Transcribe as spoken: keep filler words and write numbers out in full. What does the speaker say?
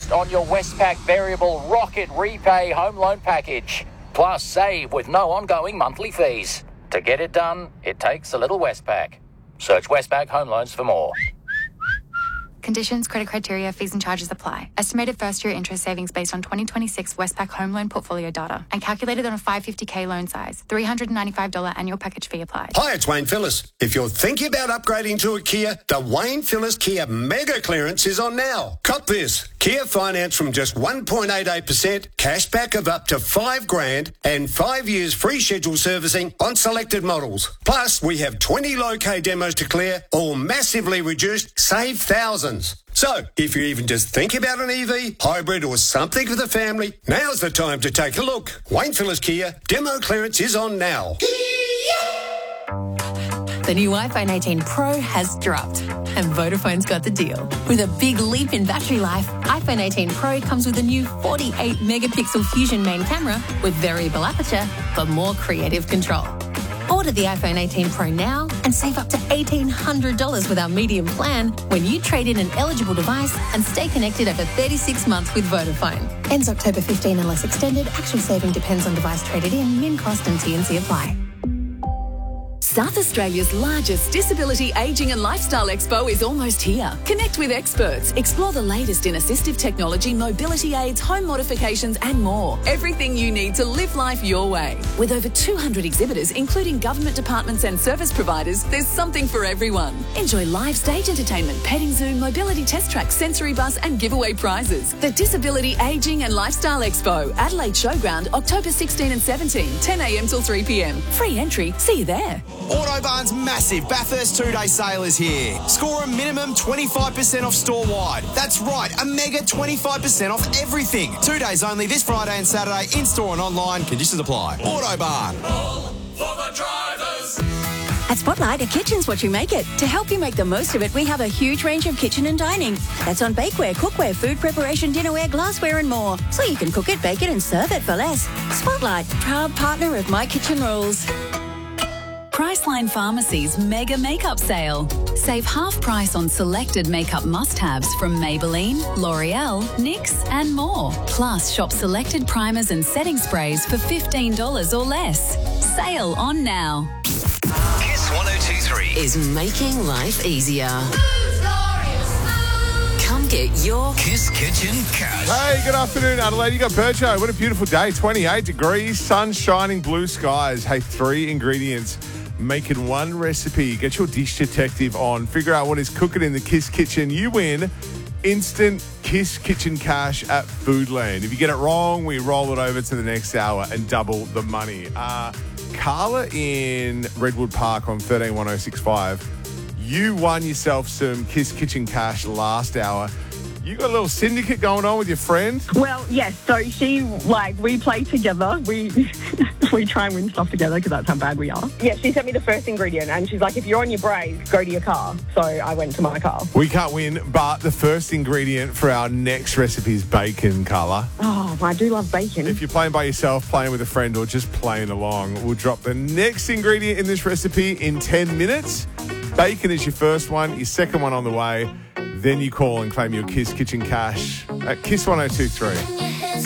interest on your Westpac Variable Rocket Repay Home Loan Package. Plus, save with no ongoing monthly fees. To get it done, it takes a little Westpac. Search Westpac Home Loans for more. Conditions, credit criteria, fees and charges apply. Estimated first-year interest savings based on twenty twenty-six Westpac home loan portfolio data and calculated on a five hundred fifty K loan size. three hundred ninety-five dollars annual package fee applied. Hi, it's Wayne Phillips. If you're thinking about upgrading to a Kia, the Wayne Phillips Kia Mega Clearance is on now. Cop this. Kia finance from just one point eight eight percent, cashback of up to five grand, and five years free schedule servicing on selected models. Plus, we have twenty low-K demos to clear, all massively reduced, save thousands. So, if you even just think about an E V, hybrid or something for the family, now's the time to take a look. Wayne Phillips Kia, demo clearance is on now. The new iPhone eighteen Pro has dropped, and Vodafone's got the deal. With a big leap in battery life, iPhone eighteen Pro comes with a new forty-eight megapixel Fusion main camera with variable aperture for more creative control. Order the iPhone eighteen Pro now and save up to eighteen hundred dollars with our medium plan when you trade in an eligible device and stay connected over thirty-six months with Vodafone. Ends October fifteenth unless extended. Actual saving depends on device traded in. Min cost and T and C apply. South Australia's largest disability, ageing and lifestyle expo is almost here. Connect with experts, explore the latest in assistive technology, mobility aids, home modifications and more. Everything you need to live life your way. With over two hundred exhibitors, including government departments and service providers, there's something for everyone. Enjoy live stage entertainment, petting zoo, mobility test track, sensory bus and giveaway prizes. The Disability, Ageing and Lifestyle Expo, Adelaide Showground, October sixteenth and seventeenth, ten a m till three p m. Free entry. See you there. Autobarn's massive Bathurst two-day sale is here. Score a minimum twenty-five percent off store-wide. That's right, a mega twenty-five percent off everything. Two days only this Friday and Saturday, in-store and online. Conditions apply. Autobarn. All for the drivers. At Spotlight, a kitchen's what you make it. To help you make the most of it, we have a huge range of kitchen and dining. That's on bakeware, cookware, food preparation, dinnerware, glassware and more. So you can cook it, bake it and serve it for less. Spotlight, proud partner of My Kitchen Rules. Priceline Pharmacy's Mega Makeup Sale. Save half price on selected makeup must-haves from Maybelline, L'Oreal, N Y X and more. Plus, shop selected primers and setting sprays for fifteen dollars or less. Sale on now. Kiss one oh two three is making life easier. Come get your Kiss Kitchen Cash. Hey, good afternoon, Adelaide. You got Berto. What a beautiful day. twenty-eight degrees, sun shining, blue skies. Hey, three ingredients making one recipe. Get your dish detective on. Figure out what is cooking in the Kiss Kitchen. You win instant Kiss Kitchen Cash at Foodland. If you get it wrong, we roll it over to the next hour and double the money. Uh, Carla in Redwood Park on thirteen one oh six five. You won yourself some Kiss Kitchen Cash last hour. You got a little syndicate going on with your friend? Well, yes. So she, like, we play together. We we try and win stuff together because that's how bad we are. Yeah, she sent me the first ingredient and she's like, if you're on your break, go to your car. So I went to my car. We can't win, but the first ingredient for our next recipe is bacon, Carla. Oh, I do love bacon. If you're playing by yourself, playing with a friend, or just playing along, we'll drop the next ingredient in this recipe in ten minutes. Bacon is your first one, your second one on the way. Then you call and claim your Kiss Kitchen Cash at Kiss one oh two three.